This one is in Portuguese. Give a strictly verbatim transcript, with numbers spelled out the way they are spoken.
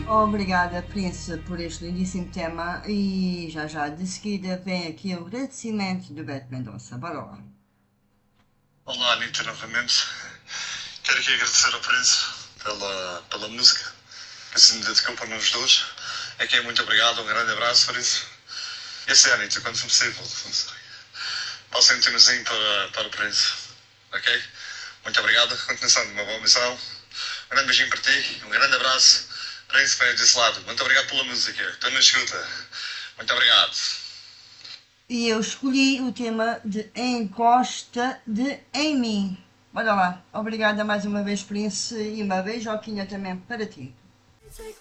Obrigada, Prince, por este lindíssimo tema e já já de seguida vem aqui o agradecimento do Beto Mendonça. Bora lá. Olá, Anitta, novamente. Quero aqui agradecer ao Prince pela, pela música que se me dedicou para nós dois. Aqui é muito obrigado, um grande abraço, Prince. E assim, Anitta, quando for possível, passem um timozinho para, para o Prince, ok? Muito obrigado, continuação de uma boa missão. Um grande beijinho para ti, um grande abraço. Prince, vem desse lado. Muito obrigado pela música, estou na escuta. Muito obrigado. E eu escolhi o tema de Encosta de Em Mim. Bora lá. Obrigada mais uma vez, Prince, e uma beijoquinha também para ti.